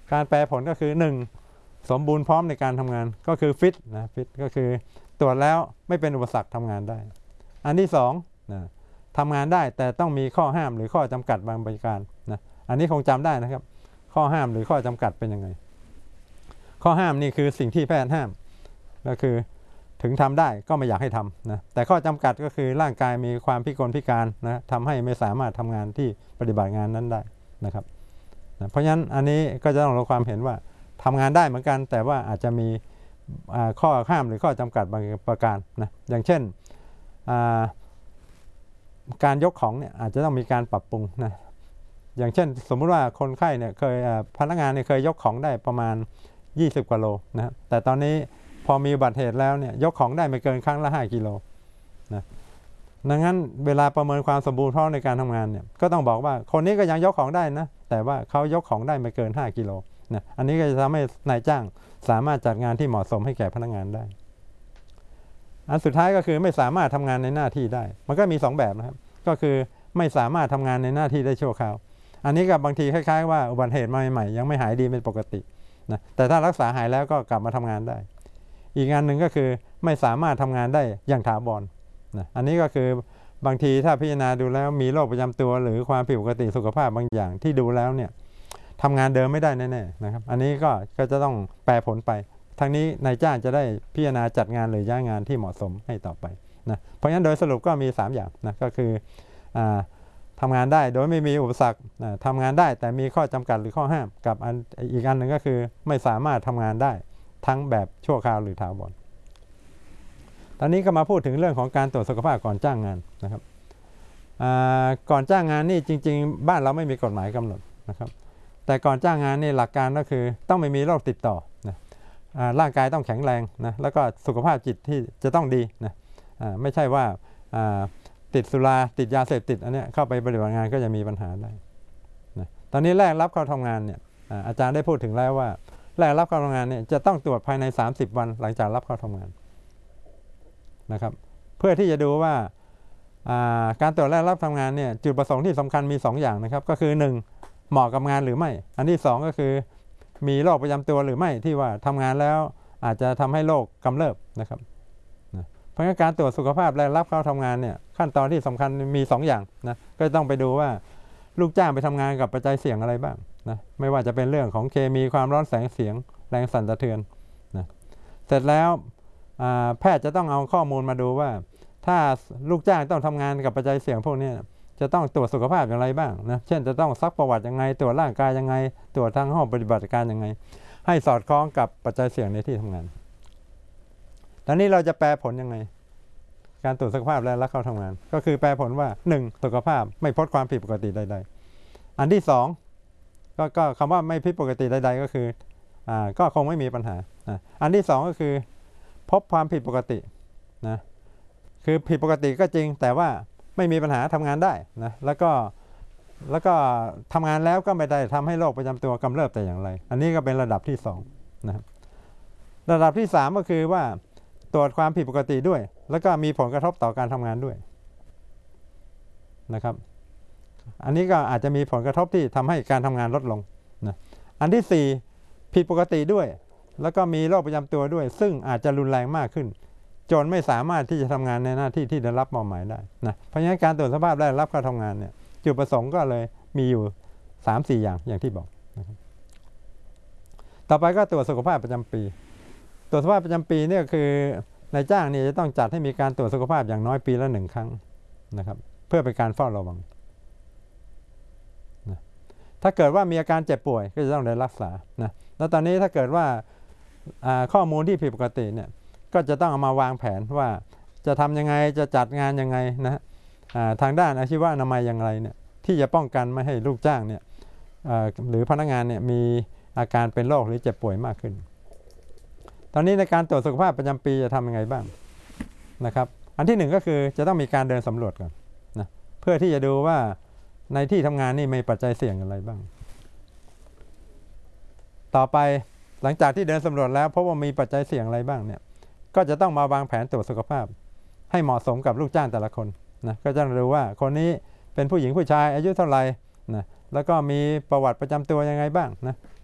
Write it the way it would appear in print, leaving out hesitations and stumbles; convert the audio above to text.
การแปลผลก็คือ1สมบูรณ์พร้อมในการทำงานก็คือฟิตนะฟิตก็คือตรวจแล้วไม่เป็นอุปสรรคทำงานได้อันที่2นะทำงานได้แต่ต้องมีข้อห้ามหรือข้อจำกัดบางประการนะอันนี้คงจำได้นะครับข้อห้ามหรือข้อจำกัดเป็นยังไงข้อห้ามนี่คือสิ่งที่แพทย์ห้ามก็คือถึงทำได้ก็ไม่อยากให้ทำนะแต่ข้อจำกัดก็คือร่างกายมีความพิกลพิการนะทำให้ไม่สามารถทำงานที่ปฏิบัติงานนั้นได้นะครับนะเพราะฉะนั้นอันนี้ก็จะต้องลงความเห็นว่าทำงานได้เหมือนกันแต่ว่าอาจจะมีข้อห้ามหรือข้อจำกัดบางประการนะอย่างเช่นการยกของเนี่ยอาจจะต้องมีการปรับปรุงนะอย่างเช่นสมมุติว่าคนไข้เนี่ยเคยพนักงานเนี่ยเคยยกของได้ประมาณ20 กว่าโลนะแต่ตอนนี้พอมีอุบัติเหตุแล้วเนี่ยยกของได้ไม่เกินครั้งละ5 กิโลนะดังนั้นเวลาประเมินความสมบูรณ์พร้อมในการทำงานเนี่ยก็ต้องบอกว่าคนนี้ก็ยังยกของได้นะแต่ว่าเขายกของได้ไม่เกิน5 กิโลนะอันนี้ก็จะทำให้นายจ้างสามารถจัดงานที่เหมาะสมให้แก่พนักงานได้อันสุดท้ายก็คือไม่สามารถทำงานในหน้าที่ได้มันก็มี2แบบนะครับก็คือไม่สามารถทำงานในหน้าที่ได้ชั่วคราวอันนี้กับบางทีคล้ายๆว่าอุบัติเหตุมาใหม่ๆยังไม่หายดีเป็นปกตินะแต่ถ้ารักษาหายแล้วก็กลับมาทำงานได้อีกงานหนึ่งก็คือไม่สามารถทำงานได้อย่างถาวรนะอันนี้ก็คือบางทีถ้าพิจารณาดูแล้วมีโรคประจำตัวหรือความผิดปกติสุขภาพบางอย่างที่ดูแล้วเนี่ยทำงานเดิมไม่ได้แน่ๆนะครับอันนี้ก็จะต้องแปรผลไปทั้งนี้นายจ้างจะได้พิจารณาจัดงานหรือย้ายงานที่เหมาะสมให้ต่อไปนะเพราะฉะนั้นโดยสรุปก็มี3อย่างนะก็คือทำงานได้โดยไม่มีอุปสรรคทำงานได้แต่มีข้อจำกัดหรือข้อห้ามกับอีกอันหนึ่งก็คือไม่สามารถทำงานได้ทั้งแบบชั่วคราวหรือถาวรตอนนี้ก็มาพูดถึงเรื่องของการตรวจสุขภาพก่อนจ้างงานนะครับก่อนจ้างงานนี่จริงๆบ้านเราไม่มีกฎหมายกำหนดนะครับแต่ก่อนจ้างงานนี่หลักการก็คือต้องไม่มีโรคติดต่อนะร่างกายต้องแข็งแรงนะแล้วก็สุขภาพจิตที่จะต้องดีนะไม่ใช่ว่าติดสุราติดยาเสพติดอันนี้เข้าไปปฏิบัติงานก็จะมีปัญหาได้นะตอนนี้แรกรับเข้าทำงานเนี่ยอาจารย์ได้พูดถึงแล้วว่าแรกรับเข้าทำงานเนี่ยจะต้องตรวจภายใน30 วันหลังจากรับเข้าทำงานนะครับเพื่อที่จะดูว่าการตรวจแรกรับทำงานเนี่ยจุดประสงค์ที่สำคัญมี2 อย่างนะครับก็คือ1เหมาะกับงานหรือไม่อันที่2ก็คือมีโรคประจำตัวหรือไม่ที่ว่าทำงานแล้วอาจจะทำให้โรคกำเริบนะครับเพราะงั้นการตรวจสุขภาพแรกรับเข้าทำงานเนี่ยขั้นตอนที่สำคัญมี2 อย่างนะก็ต้องไปดูว่าลูกจ้างไปทำงานกับปัจจัยเสี่ยงอะไรบ้างนะไม่ว่าจะเป็นเรื่องของเคมีความร้อนแสงเสียงแรงสั่นสะเทือนนะเสร็จแล้วแพทย์จะต้องเอาข้อมูลมาดูว่าถ้าลูกจ้างต้องทำงานกับปัจจัยเสี่ยงพวกนี้จะต้องตรวจสุขภาพอย่างไรบ้างนะเช่นจะต้องซักประวัติยังไงตรวจร่างกายยังไงตรวจทางห้องปฏิบัติการยังไงให้สอดคล้องกับปัจจัยเสี่ยงในที่ทำงานตอนนี้เราจะแปลผลยังไงการตรวจสุขภาพและรับเข้าทำงานก็คือแปลผลว่า1สุขภาพไม่พบความผิดปกติใดๆอันที่2ก็คำว่าไม่ผิดปกติใดๆก็คือก็คงไม่มีปัญหาอันที่2ก็คือพบความผิดปกตินะคือผิดปกติก็จริงแต่ว่าไม่มีปัญหาทำงานได้นะแล้วก็ทำงานแล้วก็ไม่ได้ทำให้โรคประจำตัวกำเริบแต่อย่างไรอันนี้ก็เป็นระดับที่2นะครับระดับที่3ก็คือว่าตรวจความผิดปกติด้วยแล้วก็มีผลกระทบต่อการทำงานด้วยนะครับอันนี้ก็อาจจะมีผลกระทบที่ทำให้การทำงานลดลงนะอันที่4ผิดปกติด้วยแล้วก็มีโรคประจำตัวด้วยซึ่งอาจจะรุนแรงมากขึ้นจนไม่สามารถที่จะทำงานในหน้าที่ที่ได้รับมอบหมายได้นะเพราะฉะนั้นการตรวจสภาพแรกรับเข้าทำงานเนี่ยจุดประสงค์ก็เลยมีอยู่ 3-4 อย่างที่บอกนะครับต่อไปก็ตรวจสุขภาพประจำปีตรวจสุขภาพประจำปีเนี่ยคือนายจ้างเนี่ยจะต้องจัดให้มีการตรวจสุขภาพอย่างน้อยปีละ1 ครั้งนะครับเพื่อเป็นการเฝ้าระวังนะถ้าเกิดว่ามีอาการเจ็บป่วยก็จะต้องได้รักษานะแล้วตอนนี้ถ้าเกิดว่าข้อมูลที่ผิดปกติเนี่ยก็จะต้องเอามาวางแผนว่าจะทำยังไงจะจัดงานยังไงนะทางด้านอาชีวะอนามัยอย่างไรเนี่ยที่จะป้องกันไม่ให้ลูกจ้างเนี่ยหรือพนักงานเนี่ยมีอาการเป็นโรคหรือเจ็บป่วยมากขึ้นตอนนี้ในการตรวจสุขภาพประจำปีจะทำยังไงบ้างนะครับอันที่1ก็คือจะต้องมีการเดินสำรวจก่อนนะเพื่อที่จะดูว่าในที่ทำงานนี่มีปัจจัยเสี่ยงอะไรบ้างต่อไปหลังจากที่เดินสำรวจแล้วพบว่ามีปัจจัยเสี่ยงอะไรบ้างเนี่ยก็จะต้องมาวางแผนตรวจสุขภาพให้เหมาะสมกับลูกจ้างแต่ละคนนะก็จะดูว่าคนนี้เป็นผู้หญิงผู้ชายอายุเท่าไหร่นะแล้วก็มีประวัติประจำตัวยังไงบ้างนะ